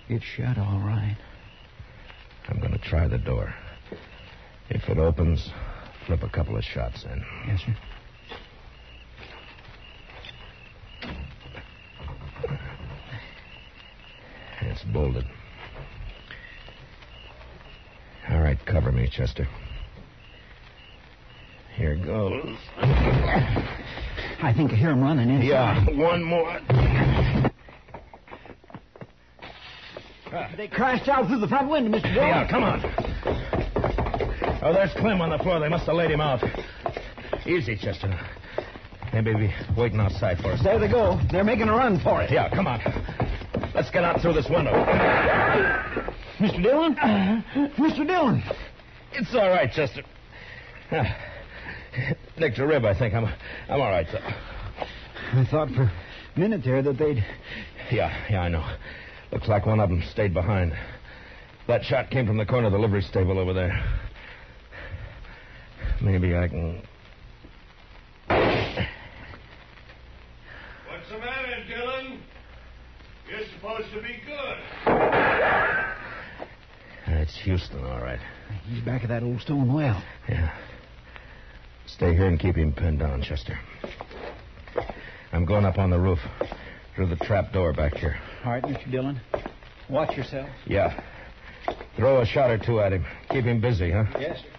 It's shut all right. I'm going to try the door. If it opens, flip a couple of shots in. Yes, sir. It's bolted. All right, cover me, Chester. Here goes. I think I hear him running inside. Yeah, one more. They crashed out through the front window, Mr. Dillon. Yeah, come on. Oh, there's Clem on the floor. They must have laid him out. Easy, Chester. They may be waiting outside for us. There they go. They're making a run for it. Yeah, come on. Let's get out through this window. Mr. Dillon? Mr. Dillon. It's all right, Chester. Nicked a rib, I think. I'm all right, though. I thought for a minute there that they'd... Yeah, I know. Looks like one of them stayed behind. That shot came from the corner of the livery stable over there. Maybe I can... What's the matter, Dillon? You're supposed to be good. It's Houston, all right. He's back at that old stone well. Yeah. Stay here and keep him pinned down, Chester. I'm going up on the roof through the trap door back here. All right, Mr. Dillon. Watch yourself. Yeah. Throw a shot or two at him. Keep him busy, huh? Yes, sir.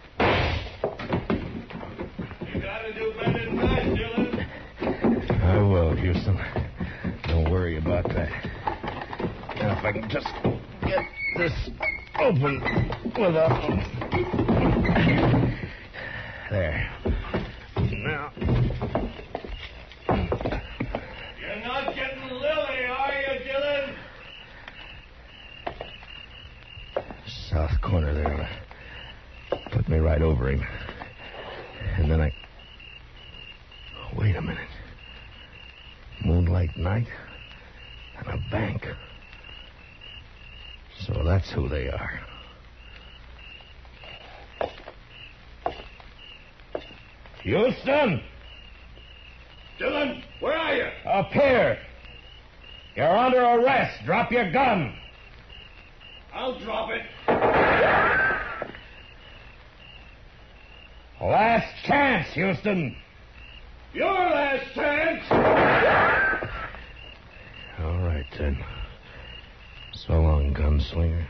You gotta do better than that, Dillon. I will, Houston. Don't worry about that. Now, if I can just get this open without... There. Now... You're not getting Lily, are you, Dillon? South corner there. Put me right over him. And then I... Wait a minute. Moonlight night and a bank. So that's who they are. Houston! Dillon, where are you? Up here. You're under arrest. Drop your gun. I'll drop it. Last chance, Houston. Your last chance. All right, then. So long, gunslinger.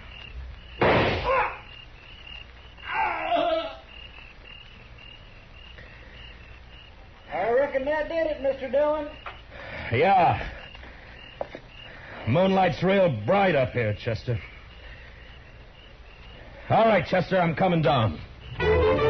I reckon that did it, Mr. Dillon. Yeah. Moonlight's real bright up here, Chester. All right, Chester, I'm coming down.